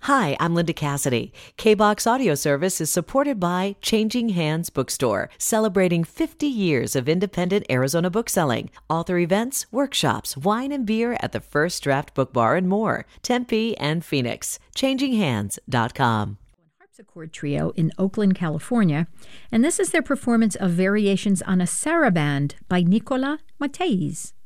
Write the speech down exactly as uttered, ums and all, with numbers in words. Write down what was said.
Hi, I'm Linda Cassidy. K-BOX Audio Service is supported by Changing Hands Bookstore, celebrating fifty years of independent Arizona bookselling. Author events, workshops, wine and beer at the First Draft Book Bar and more. Tempe and Phoenix. changing hands dot com. Harpsichord Trio in Oakland, California, and this is their performance of Variations on a Saraband by Nicola Matthys.